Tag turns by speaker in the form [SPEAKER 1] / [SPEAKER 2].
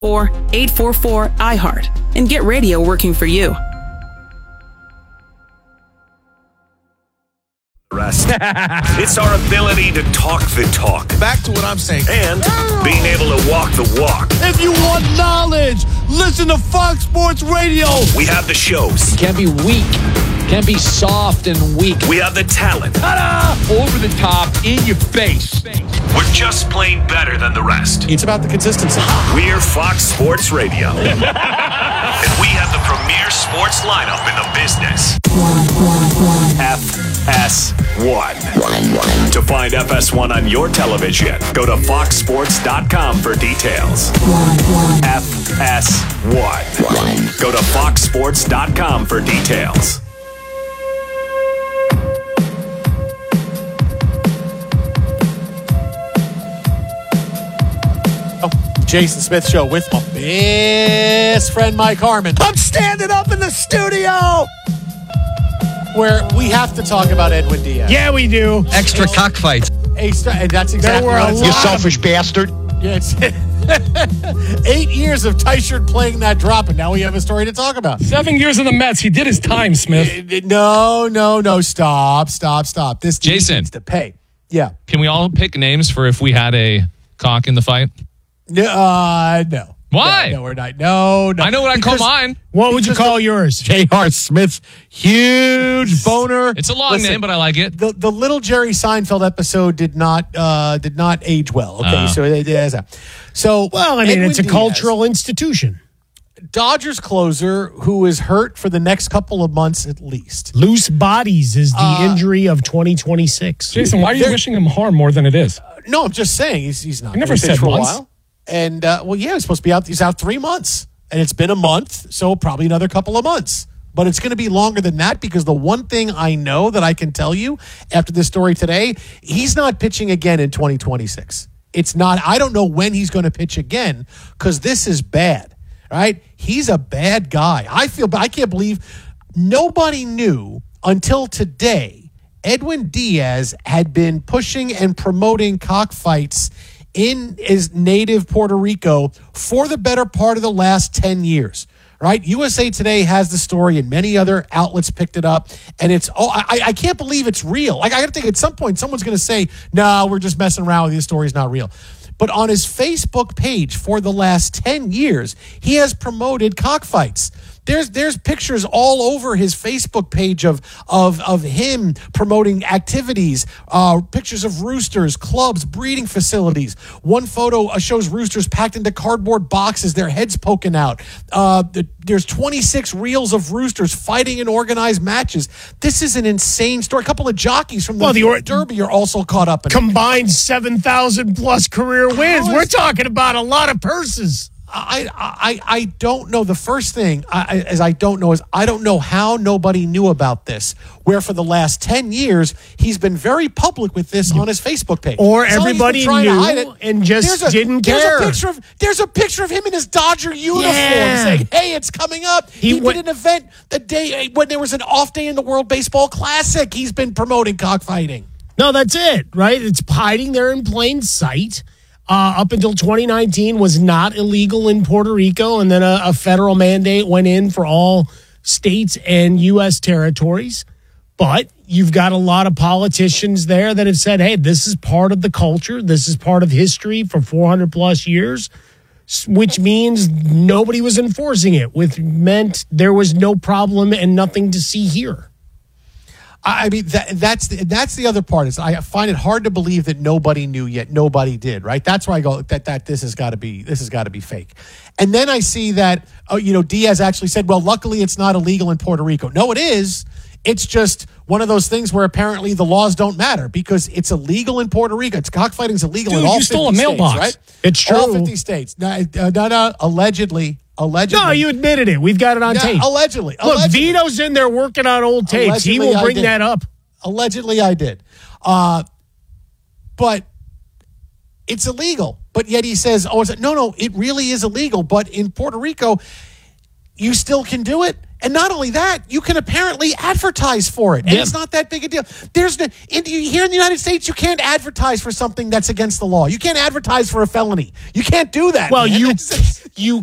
[SPEAKER 1] 844-IHEART and get radio working for you.
[SPEAKER 2] It's our ability to talk the talk.
[SPEAKER 3] Back to what I'm saying.
[SPEAKER 2] And being able to walk the walk.
[SPEAKER 3] If you want knowledge, listen to Fox Sports Radio.
[SPEAKER 2] We have the shows.
[SPEAKER 4] Can't be weak. Can't be soft and weak.
[SPEAKER 2] We have the talent.
[SPEAKER 3] Ta-da! Over the top, in your face.
[SPEAKER 2] We're just plain better than the rest.
[SPEAKER 3] It's about the consistency.
[SPEAKER 2] We're Fox Sports Radio. And we have the premier sports lineup in the business. FS1. To find FS1 on your television, go to foxsports.com for details. FS1. Go to foxsports.com for details.
[SPEAKER 3] Jason Smith Show with my best friend Mike Harmon. I'm standing up in the studio where we have to talk about Edwin Diaz.
[SPEAKER 5] Yeah, we do.
[SPEAKER 6] Extra cockfights.
[SPEAKER 3] And that's exactly what
[SPEAKER 5] You
[SPEAKER 3] selfish
[SPEAKER 6] bastard.
[SPEAKER 3] Yeah, it's 8 years of Teichert playing that drop, and now we have a story to talk about.
[SPEAKER 5] 7 years in the Mets. He did his time, Smith.
[SPEAKER 3] No. Stop. This
[SPEAKER 7] Jason
[SPEAKER 3] needs to pay. Yeah.
[SPEAKER 7] Can we all pick names for if we had a cock in the fight?
[SPEAKER 3] No.
[SPEAKER 7] Why?
[SPEAKER 3] No, we're not. No.
[SPEAKER 7] I know what I call mine.
[SPEAKER 5] What would you call yours?
[SPEAKER 3] J.R. Smith's huge boner.
[SPEAKER 7] It's a long name, but I like it.
[SPEAKER 3] The little Jerry Seinfeld episode did not age well. Okay,
[SPEAKER 5] Well, I mean,
[SPEAKER 3] Edwin
[SPEAKER 5] it's a
[SPEAKER 3] Diaz,
[SPEAKER 5] cultural institution.
[SPEAKER 3] Dodgers closer who is hurt for the next couple of months at least.
[SPEAKER 5] Loose bodies is the injury of 2026.
[SPEAKER 8] Jason, why are you wishing him harm more than it is?
[SPEAKER 3] No, I'm just saying he's not.
[SPEAKER 8] He never said
[SPEAKER 3] for
[SPEAKER 8] once.
[SPEAKER 3] a while. And he's supposed to be out. He's out 3 months, and it's been a month, so probably another couple of months. But it's going to be longer than that because the one thing I know that I can tell you after this story today, he's not pitching again in 2026. It's not. I don't know when he's going to pitch again because this is bad. Right? He's a bad guy. I can't believe nobody knew until today Edwin Diaz had been pushing and promoting cockfights in his native Puerto Rico for the better part of the last 10 years. Right? USA Today has the story and many other outlets picked it up. And it's I can't believe it's real. Like, I got to think at some point someone's going to say, no, we're just messing around with you. This story's not real. But on his Facebook page for the last 10 years, he has promoted cockfights. There's pictures all over his Facebook page of him promoting activities, pictures of roosters, clubs, breeding facilities. One photo shows roosters packed into cardboard boxes, their heads poking out. There's 26 reels of roosters fighting in organized matches. This is an insane story. A couple of jockeys from the Derby are also caught up in it.
[SPEAKER 5] Combined 7,000 plus career wins. We're talking about a lot of purses.
[SPEAKER 3] I don't know. The first thing I don't know how nobody knew about this, where for the last 10 years, he's been very public with this on his Facebook page.
[SPEAKER 5] Or everybody knew and just didn't care.
[SPEAKER 3] There's a picture of him in his Dodger uniform saying, hey, it's coming up. He did an event the day when there was an off day in the World Baseball Classic. He's been promoting cockfighting.
[SPEAKER 5] No, that's it, right? It's hiding there in plain sight. Up until 2019 was not illegal in Puerto Rico, and then a federal mandate went in for all states and U.S. territories. But you've got a lot of politicians there that have said, hey, this is part of the culture. This is part of history for 400 plus years, which means nobody was enforcing it, which meant there was no problem and nothing to see here.
[SPEAKER 3] I mean, that's the other part. Is I find it hard to believe that nobody knew yet nobody did. Right? That's why I go that this has got to be fake. And then I see that Diaz actually said, well, luckily it's not illegal in Puerto Rico. No, it is. It's just one of those things where apparently the laws don't matter because it's illegal in Puerto Rico. Cockfighting's illegal in all 50
[SPEAKER 8] stole a mailbox.
[SPEAKER 3] states, right?
[SPEAKER 5] It's true.
[SPEAKER 3] All 50 states. No, allegedly.
[SPEAKER 5] No, you admitted it. We've got it on tape.
[SPEAKER 3] Allegedly.
[SPEAKER 5] Look, Vito's in there working on old tapes. He will bring that up.
[SPEAKER 3] Allegedly, I did. But it's illegal. But yet he says, no, it really is illegal. But in Puerto Rico, you still can do it. And not only that, you can apparently advertise for it. And
[SPEAKER 5] Yeah.
[SPEAKER 3] it's not that big a deal. Here in the United States, you can't advertise for something that's against the law. You can't advertise for a felony. You can't do that.
[SPEAKER 5] Well,
[SPEAKER 3] man.
[SPEAKER 5] you